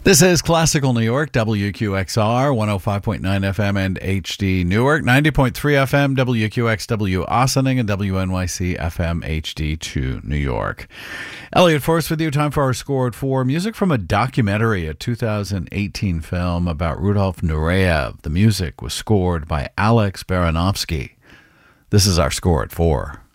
This is Classical New York, WQXR, 105.9 FM and HD Newark, 90.3 FM, WQXW Ossining, and WNYC FM HD2 New York. Elliot Forrest with you. Time for our Score at 4. Music from a documentary, a 2018 film about Rudolf Nureyev. The music was scored by Alex Baranovsky. This is our Score at 4.